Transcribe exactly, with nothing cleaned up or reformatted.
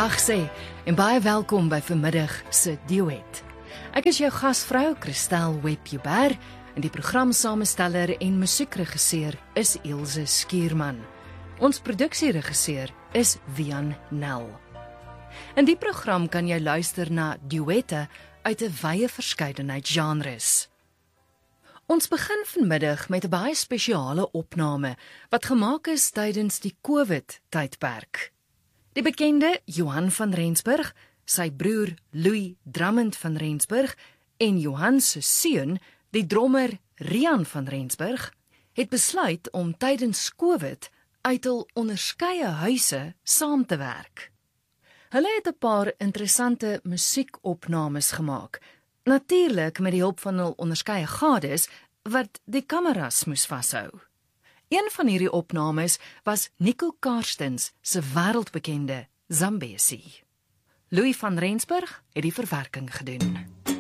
Dag sê en baie welkom by vanmiddag se Duet. Ek is jou gasvrou Christel Webber en die programsamesteller en musiekregisseur is Ilse Skierman. Ons produksieregisseur is Wian Nel. In die program kan jy luister na duette uit 'n wye verskeidenheid genres. Ons begin vanmiddag met 'n baie spesiale opname wat gemaak is tydens die COVID-tydperk. Die bekende Johan van Rensburg, sy broer Louis Drummond van Rensburg en Johan se seun, die drummer Rian van Rensburg, het besluit om tydens COVID uit hul onderskeie huise saam te werk. Hulle het 'n paar interessante musiekopnames gemaak, natuurlik met die hulp van hul onderskeie gades wat die kameras moes vashou. Een van hierdie opnames was Nico Karstens se wêreldbekende Zambesi. Louis van Rensburg het die verwerking gedoen.